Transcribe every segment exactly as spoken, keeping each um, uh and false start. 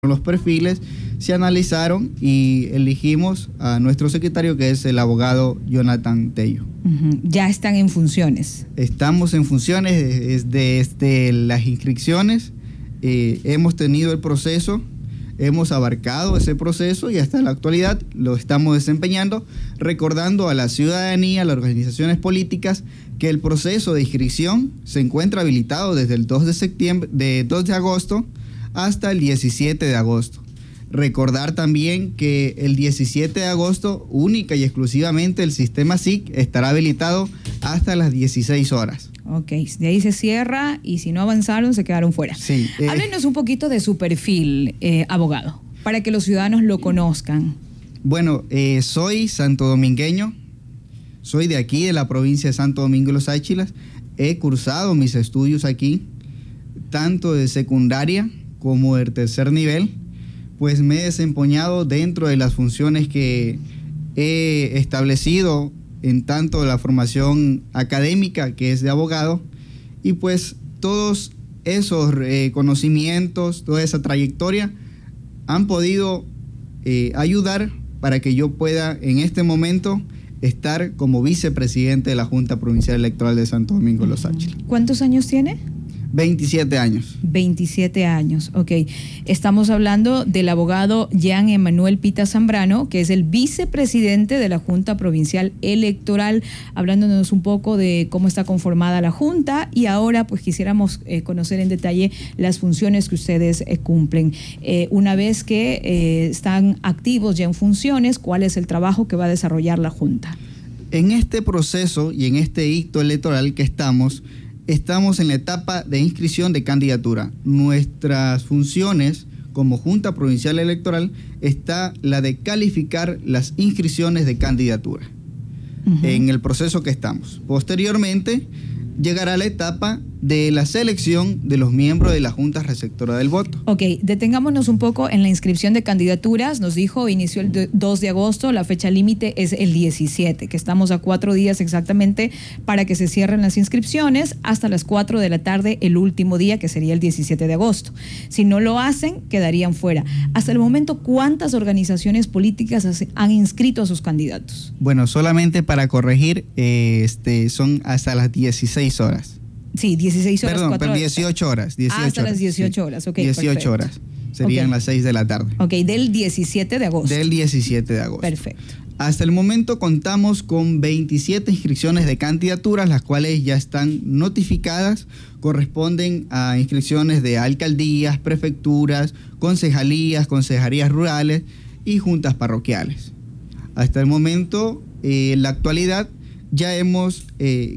los perfiles, se analizaron y elegimos a nuestro secretario, que es el abogado Jonathan Tello. Uh-huh. Ya están en funciones. Estamos en funciones desde, desde las inscripciones, eh, hemos tenido el proceso, hemos abarcado ese proceso y hasta la actualidad lo estamos desempeñando, recordando a la ciudadanía, a las organizaciones políticas, que el proceso de inscripción se encuentra habilitado desde el dos de septiembre, de dos de agosto hasta el diecisiete de agosto. Recordar también que el diecisiete de agosto, única y exclusivamente, el sistema S I C estará habilitado hasta las dieciséis horas. Ok, de ahí se cierra y si no avanzaron se quedaron fuera. Sí, eh, Háblenos un poquito de su perfil, eh, abogado, para que los ciudadanos lo conozcan. Bueno, eh, soy santodomingueño, soy de aquí, de la provincia de Santo Domingo y Los Áchilas. He cursado mis estudios aquí, tanto de secundaria como del tercer nivel, pues me he desempeñado dentro de las funciones que he establecido en tanto la formación académica, que es de abogado, y pues todos esos eh, conocimientos, toda esa trayectoria han podido eh, ayudar para que yo pueda en este momento estar como vicepresidente de la Junta Provincial Electoral de Santo Domingo Los Áchilas. ¿Cuántos años tiene? veintisiete años. veintisiete años, ok. Estamos hablando del abogado Jean Emanuel Pita Zambrano, que es el vicepresidente de la Junta Provincial Electoral, hablándonos un poco de cómo está conformada la Junta, y ahora pues quisiéramos eh, conocer en detalle las funciones que ustedes eh, cumplen. Eh, una vez que eh, están activos ya en funciones, ¿cuál es el trabajo que va a desarrollar la Junta? En este proceso y en este hito electoral que estamos, Estamos en la etapa de inscripción de candidatura. Nuestras funciones como Junta Provincial Electoral está la de calificar las inscripciones de candidatura. Uh-huh. En el proceso que estamos. Posteriormente llegará la etapa de la selección de los miembros de la Junta Receptora del Voto. Ok, detengámonos un poco en la inscripción de candidaturas. Nos dijo, inició el dos de agosto, la fecha límite es el diecisiete, que estamos a cuatro días exactamente para que se cierren las inscripciones, hasta las cuatro de la tarde el último día, que sería el diecisiete de agosto. Si no lo hacen, quedarían fuera. Hasta el momento, ¿cuántas organizaciones políticas han inscrito a sus candidatos? Bueno, solamente para corregir, eh, este, son hasta las dieciséis horas. Sí, dieciséis horas. Perdón, pero dieciocho horas. dieciocho ah, hasta horas, las dieciocho sí. horas, ok. dieciocho perfecto. horas. Serían okay. Las seis de la tarde. Ok, del diecisiete de agosto. Del diecisiete de agosto. Perfecto. Hasta el momento contamos con veintisiete inscripciones de candidaturas, las cuales ya están notificadas, corresponden a inscripciones de alcaldías, prefecturas, concejalías, concejalías rurales y juntas parroquiales. Hasta el momento, eh, en la actualidad, ya hemos eh,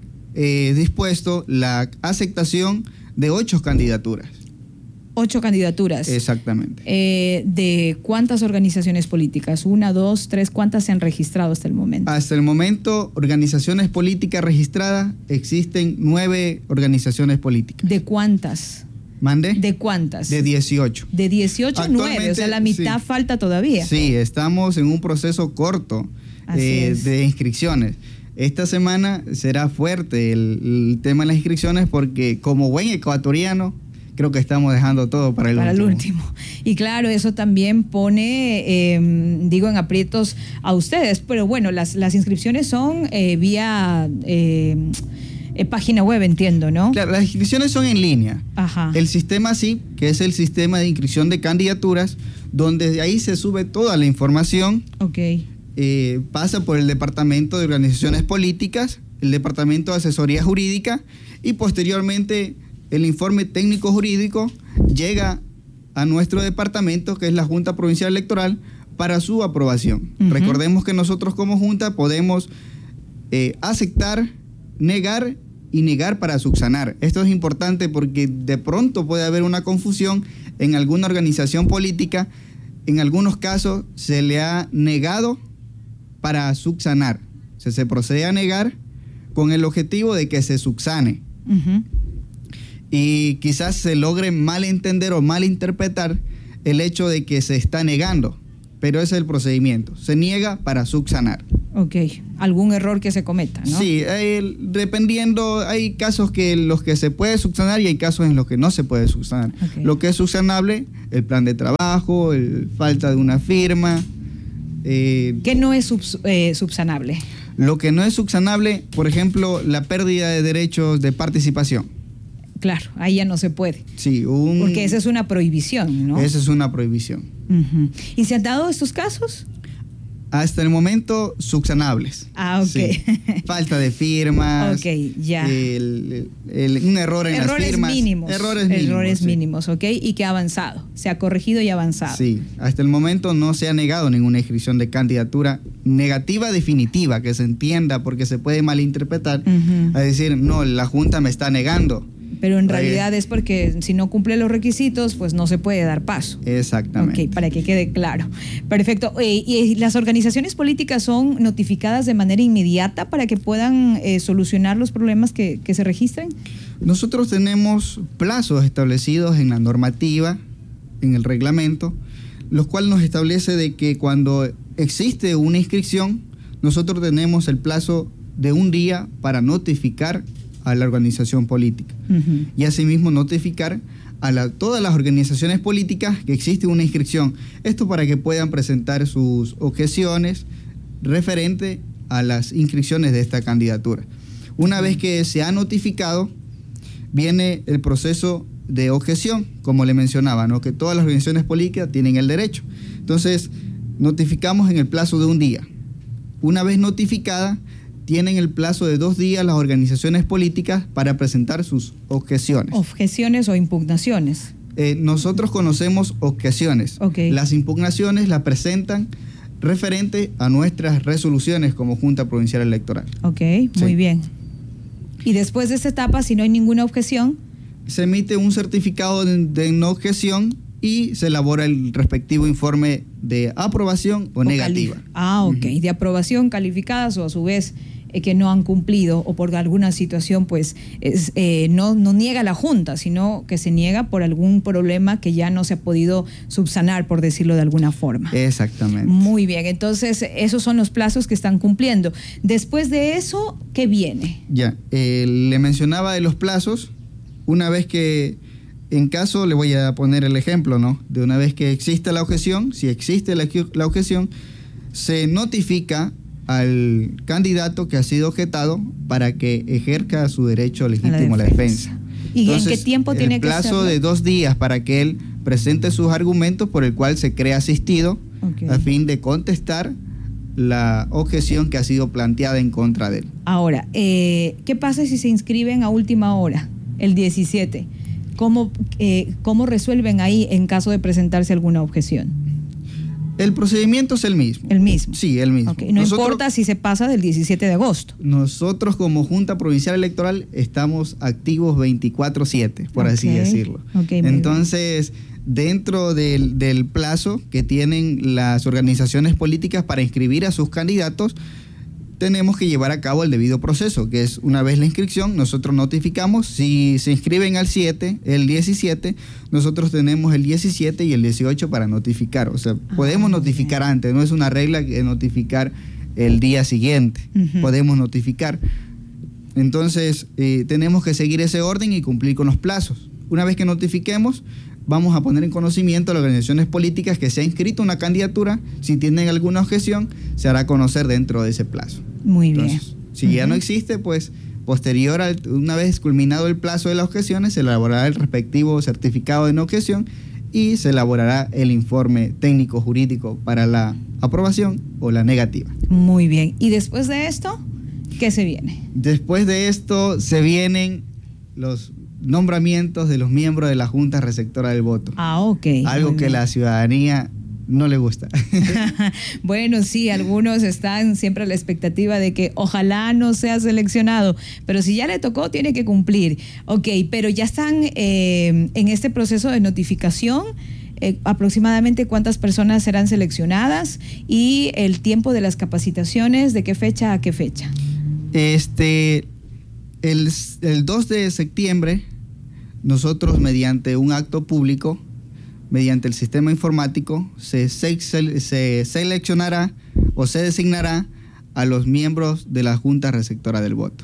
eh, dispuesto la aceptación de ocho candidaturas. Ocho candidaturas. Exactamente. Eh, ¿De cuántas organizaciones políticas? Una, dos, tres, ¿cuántas se han registrado hasta el momento? Hasta el momento, organizaciones políticas registradas, existen nueve organizaciones políticas. ¿De cuántas? ¿Mande? ¿De cuántas? De dieciocho. De dieciocho a nueve, o sea, la mitad sí. Falta todavía. Sí, estamos en un proceso corto eh, de inscripciones. Esta semana será fuerte el, el tema de las inscripciones porque como buen ecuatoriano, creo que estamos dejando todo para el para último. el último. Y claro, eso también pone, eh, digo, en aprietos a ustedes. Pero bueno, las, las inscripciones son eh, vía eh, eh, página web, entiendo, ¿no? Claro, las inscripciones son en línea. Ajá. El sistema S I P, que es el sistema de inscripción de candidaturas, donde de ahí se sube toda la información. Ok. Eh, pasa por el Departamento de Organizaciones Políticas, el Departamento de Asesoría Jurídica y posteriormente el informe técnico jurídico llega a nuestro departamento, que es la Junta Provincial Electoral, para su aprobación. Uh-huh. Recordemos que nosotros como Junta podemos eh, aceptar, negar y negar para subsanar. Esto es importante porque de pronto puede haber una confusión en alguna organización política. En algunos casos se le ha negado para subsanar. O sea, se procede a negar con el objetivo de que se subsane. Uh-huh. Y quizás se logre malentender o malinterpretar el hecho de que se está negando, pero ese es el procedimiento. Se niega para subsanar. Ok, algún error que se cometa, ¿no? Sí, eh, dependiendo, hay casos que los que se puede subsanar y hay casos en los que no se puede subsanar. Okay. Lo que es subsanable, el plan de trabajo, el falta de una firma. Eh, ¿Qué no es subs, eh, subsanable? Lo que no es subsanable, por ejemplo, la pérdida de derechos de participación. Claro, ahí ya no se puede. Sí, un, porque esa es una prohibición, ¿no? Esa es una prohibición. Uh-huh. ¿Y se han dado estos casos? Hasta el momento, subsanables. Ah, ok. Sí. Falta de firmas. Ok, ya. El, el, el, un error en errores las firmas. Mínimos, errores mínimos. Errores sí. mínimos, ok. Y que ha avanzado. Se ha corregido y avanzado. Sí. Hasta el momento no se ha negado ninguna inscripción de candidatura negativa definitiva, que se entienda, porque se puede malinterpretar. Uh-huh. A decir, no, la Junta me está negando. Pero en realidad es porque si no cumple los requisitos, pues no se puede dar paso. Exactamente. Ok, para que quede claro. Perfecto. Eh, ¿Y las organizaciones políticas son notificadas de manera inmediata para que puedan eh, solucionar los problemas que, que se registren? Nosotros tenemos plazos establecidos en la normativa, en el reglamento, los cuales nos establece de que cuando existe una inscripción, nosotros tenemos el plazo de un día para notificar a la organización política. Uh-huh. Y asimismo notificar a la, todas las organizaciones políticas que existe una inscripción. Esto para que puedan presentar sus objeciones referente a las inscripciones de esta candidatura. Una vez que se ha notificado, viene el proceso de objeción, como le mencionaba, ¿no? Que todas las organizaciones políticas tienen el derecho. Entonces, notificamos en el plazo de un día. Una vez notificada, tienen el plazo de dos días las organizaciones políticas para presentar sus objeciones. ¿Objeciones o impugnaciones? Eh, nosotros conocemos objeciones. Okay. Las impugnaciones las presentan referente a nuestras resoluciones como Junta Provincial Electoral. Ok, muy sí. bien. Y después de esta etapa, si no hay ninguna objeción, se emite un certificado de, de no objeción y se elabora el respectivo informe de aprobación o, o negativa. Cali- ah, ok. Uh-huh. De aprobación calificadas o a su vez eh, que no han cumplido o por alguna situación pues es, eh, no, no niega la Junta, sino que se niega por algún problema que ya no se ha podido subsanar, por decirlo de alguna forma. Exactamente. Muy bien, entonces esos son los plazos que están cumpliendo. Después de eso, ¿qué viene? Ya, eh, le mencionaba de los plazos. Una vez que, en caso, le voy a poner el ejemplo, ¿no? De una vez que existe la objeción, si existe la, la objeción, se notifica al candidato que ha sido objetado para que ejerza su derecho legítimo a la defensa. defensa. ¿Y Entonces, en qué tiempo tiene que ser? El plazo de dos días para que él presente sus argumentos por el cual se cree asistido, okay, a fin de contestar la objeción que ha sido planteada en contra de él. Ahora, eh, ¿qué pasa si se inscriben a última hora, el diecisiete? ¿Cómo, eh, ¿Cómo resuelven ahí en caso de presentarse alguna objeción? El procedimiento es el mismo. ¿El mismo? Sí, el mismo. Okay. No nosotros, importa si se pasa del diecisiete de agosto. Nosotros como Junta Provincial Electoral estamos activos veinticuatro siete, por okay, así decirlo. Okay, Entonces, dentro del, del plazo que tienen las organizaciones políticas para inscribir a sus candidatos, tenemos que llevar a cabo el debido proceso, que es una vez la inscripción, nosotros notificamos. Si se inscriben al siete, el diecisiete, nosotros tenemos el diecisiete y el dieciocho para notificar. O sea, ah, podemos notificar bien. antes, no es una regla que notificar el día siguiente, uh-huh. podemos notificar. Entonces, eh, tenemos que seguir ese orden y cumplir con los plazos. Una vez que notifiquemos, vamos a poner en conocimiento a las organizaciones políticas que se ha inscrito una candidatura. Si tienen alguna objeción, se hará conocer dentro de ese plazo. Muy Entonces, bien. Si uh-huh. ya no existe, pues posterior, al, una vez culminado el plazo de las objeciones, se elaborará el respectivo certificado de no objeción y se elaborará el informe técnico jurídico para la aprobación o la negativa. Muy bien. ¿Y después de esto, qué se viene? Después de esto se vienen los nombramientos de los miembros de la Junta Receptora del Voto. Ah, ok. Algo que la ciudadanía no le gusta. Bueno, sí, algunos están siempre a la expectativa de que ojalá no sea seleccionado, pero si ya le tocó, tiene que cumplir. Ok, pero ya están eh, en este proceso de notificación. Eh, aproximadamente cuántas personas serán seleccionadas y el tiempo de las capacitaciones, ¿de qué fecha a qué fecha? Este, el, el dos de septiembre, nosotros mediante un acto público, mediante el sistema informático, se, se, se seleccionará o se designará a los miembros de la Junta Receptora del Voto.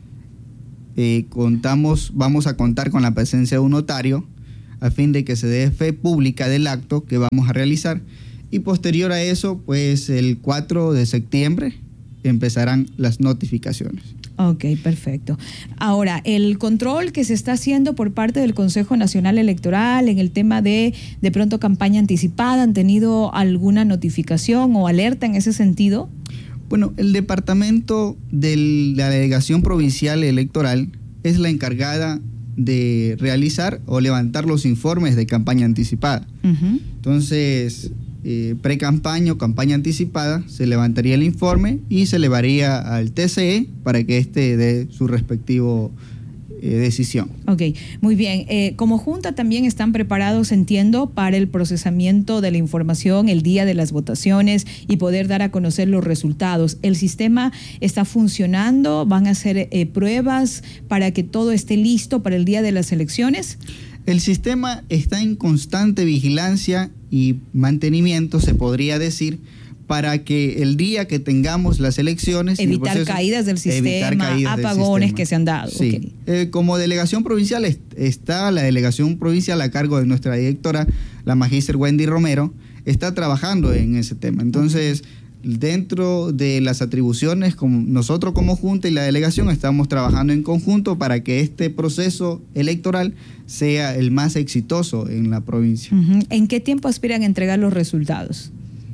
Eh, contamos, vamos a contar con la presencia de un notario a fin de que se dé fe pública del acto que vamos a realizar, y posterior a eso, pues el cuatro de septiembre empezarán las notificaciones. Ok, perfecto. Ahora, el control que se está haciendo por parte del Consejo Nacional Electoral en el tema de de pronto campaña anticipada, ¿han tenido alguna notificación o alerta en ese sentido? Bueno, el departamento de la Delegación Provincial Electoral es la encargada de realizar o levantar los informes de campaña anticipada. Uh-huh. Entonces, eh, pre-campaña o campaña anticipada, se levantaría el informe y se elevaría al T C E para que éste dé su respectivo eh, decisión. Ok, muy bien. Eh, como Junta también están preparados, entiendo, para el procesamiento de la información el día de las votaciones y poder dar a conocer los resultados. ¿El sistema está funcionando? ¿Van a hacer eh, pruebas para que todo esté listo para el día de las elecciones? El sistema está en constante vigilancia y mantenimiento, se podría decir, para que el día que tengamos las elecciones... Evitar proceso, caídas del sistema, caídas apagones del sistema. Que se han dado. Sí. Okay. Eh, como delegación provincial est- está la delegación provincial a cargo de nuestra directora, la magíster Wendy Romero, está trabajando en ese tema. Entonces, dentro de las atribuciones, como nosotros como Junta y la delegación estamos trabajando en conjunto para que este proceso electoral sea el más exitoso en la provincia. Uh-huh. ¿En qué tiempo aspiran a entregar los resultados?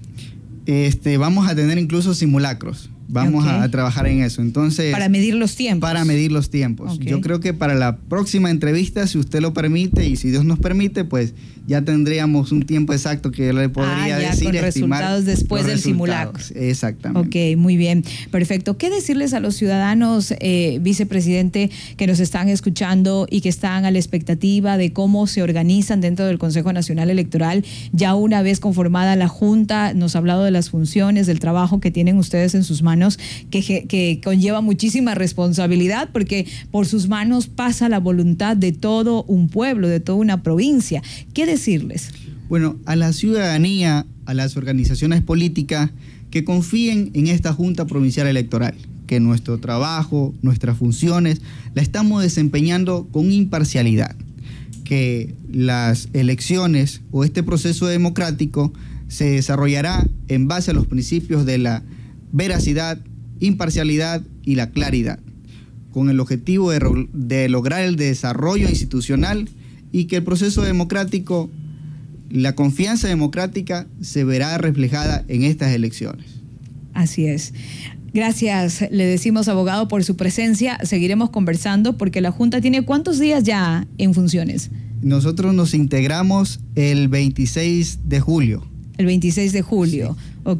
Este, vamos a tener incluso simulacros. Vamos okay. a, a trabajar en eso. Entonces, para medir los tiempos. Para medir los tiempos. Okay. Yo creo que para la próxima entrevista, si usted lo permite y si Dios nos permite, pues ya tendríamos un tiempo exacto que le podría ah, ya, decir. Con resultados después del simulacro. Exactamente. Ok, muy bien. Perfecto. ¿Qué decirles a los ciudadanos, eh, vicepresidente, que nos están escuchando y que están a la expectativa de cómo se organizan dentro del Consejo Nacional Electoral? Ya una vez conformada la Junta, nos ha hablado de las funciones, del trabajo que tienen ustedes en sus manos. Que, que conlleva muchísima responsabilidad porque por sus manos pasa la voluntad de todo un pueblo, de toda una provincia. ¿Qué decirles? Bueno, a la ciudadanía, a las organizaciones políticas que confíen en esta Junta Provincial Electoral, que nuestro trabajo, nuestras funciones, la estamos desempeñando con imparcialidad, que las elecciones o este proceso democrático se desarrollará en base a los principios de la veracidad, imparcialidad y la claridad, con el objetivo de, de lograr el desarrollo institucional y que el proceso democrático, la confianza democrática se verá reflejada en estas elecciones. Así es. Gracias, le decimos, abogado, por su presencia. Seguiremos conversando porque la Junta tiene ¿cuántos días ya en funciones? Nosotros nos integramos el veintiséis de julio. El veintiséis de julio. Sí. Ok,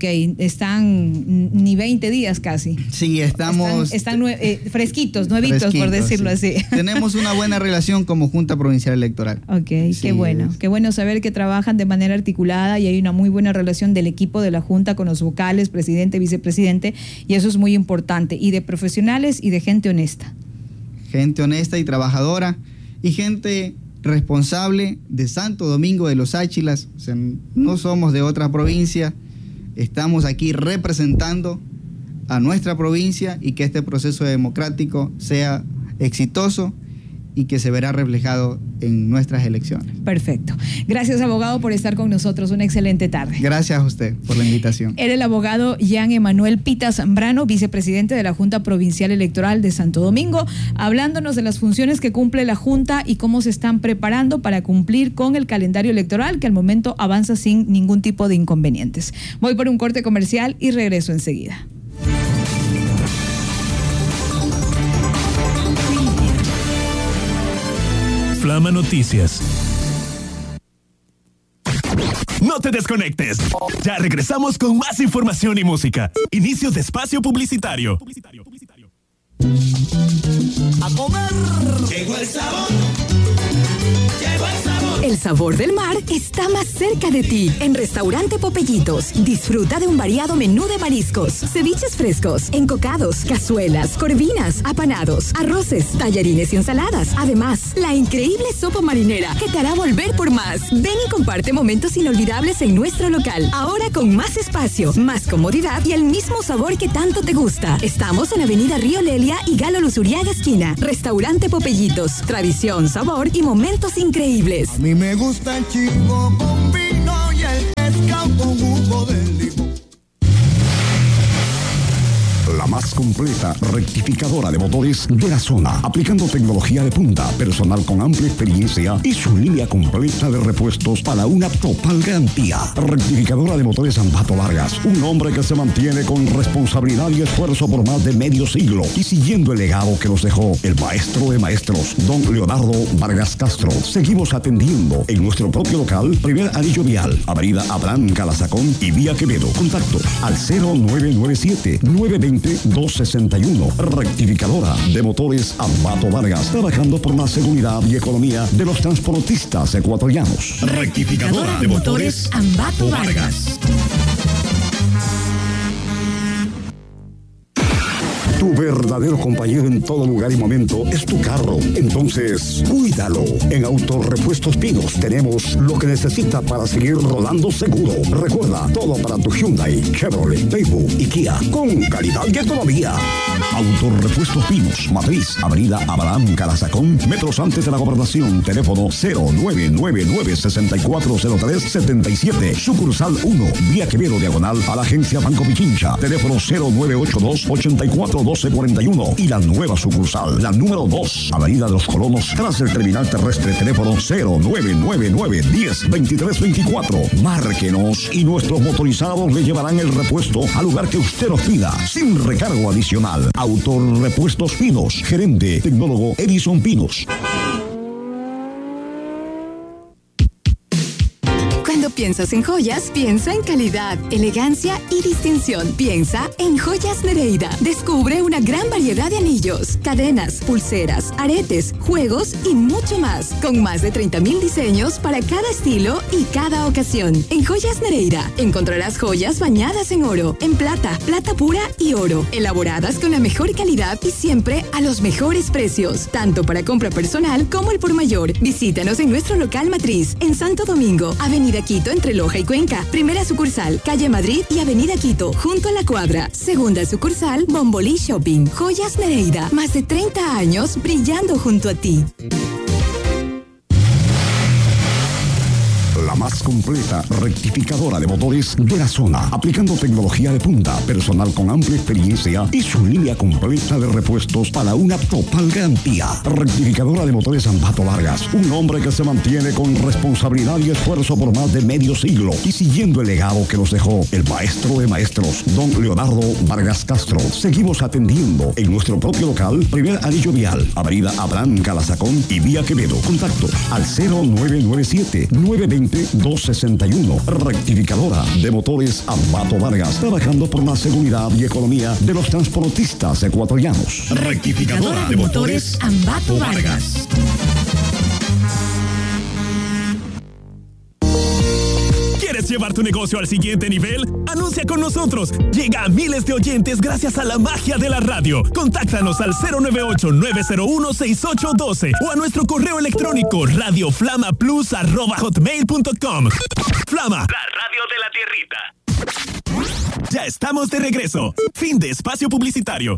están ni veinte días casi. Sí, estamos... Están, están nue- eh, fresquitos, nuevitos, fresquitos, por decirlo sí. así. Tenemos una buena relación como Junta Provincial Electoral. Ok, sí, qué bueno. Es. Qué bueno saber que trabajan de manera articulada y hay una muy buena relación del equipo de la Junta con los vocales, presidente, vicepresidente, y eso es muy importante. Y de profesionales y de gente honesta. Gente honesta y trabajadora y gente responsable de Santo Domingo de los Áchilas. O sea, no somos de otra provincia. Estamos aquí representando a nuestra provincia y que este proceso democrático sea exitoso y que se verá reflejado en nuestras elecciones. Perfecto. Gracias, abogado, por estar con nosotros. Una excelente tarde. Gracias a usted por la invitación. Era el abogado Jean Emanuel Pita Zambrano, vicepresidente de la Junta Provincial Electoral de Santo Domingo, hablándonos de las funciones que cumple la Junta y cómo se están preparando para cumplir con el calendario electoral, que al momento avanza sin ningún tipo de inconvenientes. Voy por un corte comercial y regreso enseguida. Flama Noticias. No te desconectes. Ya regresamos con más información y música. Inicio de espacio publicitario. Publicitario, publicitario. A comer. Llegó el sabor. Llegó el sabor. El sabor del mar está más cerca de ti. En Restaurante Popellitos, disfruta de un variado menú de mariscos, ceviches frescos, encocados, cazuelas, corvinas, apanados, arroces, tallarines y ensaladas. Además, la increíble sopa marinera que te hará volver por más. Ven y comparte momentos inolvidables en nuestro local. Ahora con más espacio, más comodidad y el mismo sabor que tanto te gusta. Estamos en Avenida Río Lelia y Galo Luzuriaga esquina. Restaurante Popellitos. Tradición, sabor y momentos increíbles. A mí me gusta el chico con vino y el pescado con jugo de limón. La más completa rectificadora de motores de la zona, aplicando tecnología de punta, personal con amplia experiencia y su línea completa de repuestos para una total garantía. Rectificadora de motores Ambato Vargas, un hombre que se mantiene con responsabilidad y esfuerzo por más de medio siglo y siguiendo el legado que nos dejó el maestro de maestros, don Leonardo Vargas Castro. Seguimos atendiendo en nuestro propio local, primer anillo vial, avenida Abraham Calazacón y vía Quevedo. Contactos al cero nueve nueve siete, nueve dos cero, dos seis uno. Rectificadora de motores Ambato Vargas, trabajando por la seguridad y economía de los transportistas ecuatorianos. Rectificadora de motores Ambato Vargas. Tu verdadero compañero en todo lugar y momento es tu carro. Entonces, cuídalo. En Autorepuestos Pinos tenemos lo que necesita para seguir rodando seguro. Recuerda, todo para tu Hyundai, Chevrolet, Daewoo y Kia, con calidad y economía. Autorepuestos Pinos, Matriz, Avenida Abraham Calazacón, metros antes de la Gobernación. Teléfono cero nueve nueve nueve, seis cuatro cero tres, siete siete. Sucursal uno, vía Quevedo diagonal a la agencia Banco Pichincha. Teléfono cero nueve ocho dos, ocho cuatro doce cuarenta y uno. Y la nueva sucursal, la número dos, Avenida de los Colonos, tras el terminal terrestre. Teléfono cero nueve nueve nueve, diez, veintitrés veinticuatro. Márquenos y nuestros motorizados le llevarán el repuesto al lugar que usted nos pida, sin recargo adicional. Autorepuestos Pinos, gerente tecnólogo Edison Pinos. Cuando piensas en joyas, piensa en calidad, elegancia y distinción. Piensa en Joyas Nereida. Descubre una gran variedad de anillos, cadenas, pulseras, aretes, juegos y mucho más. Con más de treinta mil diseños para cada estilo y cada ocasión. En Joyas Nereida encontrarás joyas bañadas en oro, en plata, plata pura y oro. Elaboradas con la mejor calidad y siempre a los mejores precios. Tanto para compra personal como el por mayor. Visítanos en nuestro local matriz, en Santo Domingo, Avenida Quito entre Loja y Cuenca. Primera sucursal, calle Madrid y Avenida Quito, junto a la cuadra. Segunda sucursal, Bombolí Shopping. Joyas Nereida, más de treinta años brillando junto a ti. La más completa rectificadora de motores de la zona, aplicando tecnología de punta, personal con amplia experiencia y su línea completa de repuestos para una total garantía. Rectificadora de motores Ambato Vargas, un hombre que se mantiene con responsabilidad y esfuerzo por más de medio siglo y siguiendo el legado que nos dejó el maestro de maestros, don Leonardo Vargas Castro. Seguimos atendiendo en nuestro propio local, primer anillo vial, avenida Abraham Calazacón y vía Quevedo. Contactos al cero nueve nueve siete, nueve dos cero, dos seis uno. Rectificadora de motores Ambato Vargas, trabajando por la seguridad y economía de los transportistas ecuatorianos. Rectificadora de motores Ambato Vargas. ¿Quieres llevar tu negocio al siguiente nivel? Anuncia con nosotros. Llega a miles de oyentes gracias a la magia de la radio. Contáctanos al cero nueve ocho, nueve cero uno, seis ocho uno dos o a nuestro correo electrónico radioflamaplus arroba hotmail punto com. Flama, la radio de la tierrita. Ya estamos de regreso. Fin de espacio publicitario.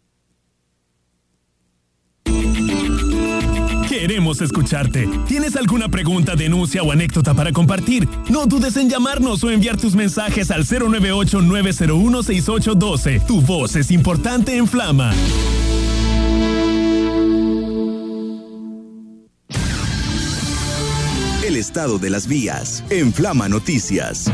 Queremos escucharte. ¿Tienes alguna pregunta, denuncia o anécdota para compartir? No dudes en llamarnos o enviar tus mensajes al cero nueve ocho, nueve cero uno, seis ocho uno dos. Tu voz es importante en Flama. El estado de las vías en Flama Noticias.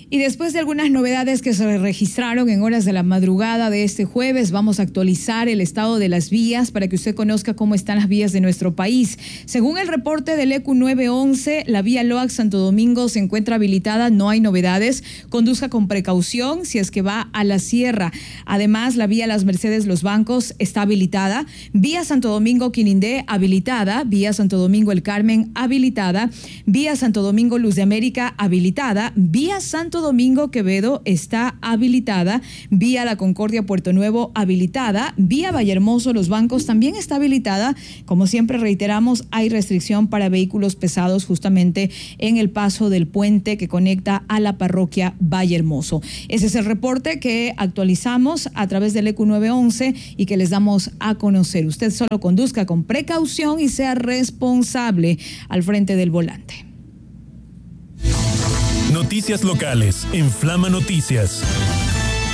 Y después de algunas novedades que se registraron en horas de la madrugada de este jueves, vamos a actualizar el estado de las vías para que usted conozca cómo están las vías de nuestro país. Según el reporte del E Q nueve once, la vía Loax Santo Domingo se encuentra habilitada, no hay novedades. Conduzca con precaución si es que va a la sierra. Además, la vía Las Mercedes Los Bancos está habilitada. Vía Santo Domingo Quilindé habilitada. Vía Santo Domingo El Carmen habilitada. Vía Santo Domingo Luz de América habilitada. Vía Santo Domingo Quevedo está habilitada. Vía La Concordia Puerto Nuevo habilitada. Vía Vallehermoso Los Bancos también está habilitada. Como siempre reiteramos, hay restricción para vehículos pesados justamente en el paso del puente que conecta a la parroquia Vallehermoso. Ese es el reporte que actualizamos a través del E Q nueve once y que les damos a conocer. Usted solo conduzca con precaución y sea responsable al frente del volante. Noticias locales en Flama Noticias.